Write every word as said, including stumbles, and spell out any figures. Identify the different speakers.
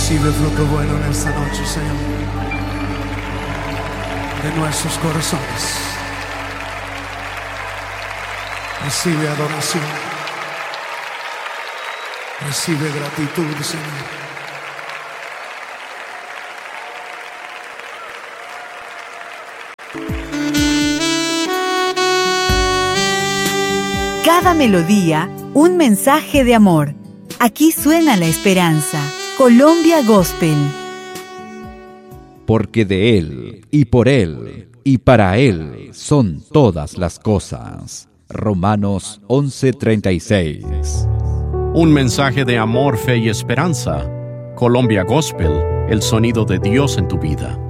Speaker 1: Recibe fruto bueno en esta noche, Señor, de nuestros corazones. Recibe adoración. Recibe gratitud, Señor.
Speaker 2: Cada melodía, un mensaje de amor. Aquí suena la esperanza. Colombia Gospel.
Speaker 3: Porque de Él, y por Él, y para Él son todas las cosas. Romanos once treinta y seis.
Speaker 4: Un mensaje de amor, fe y esperanza. Colombia Gospel, el sonido de Dios en tu vida.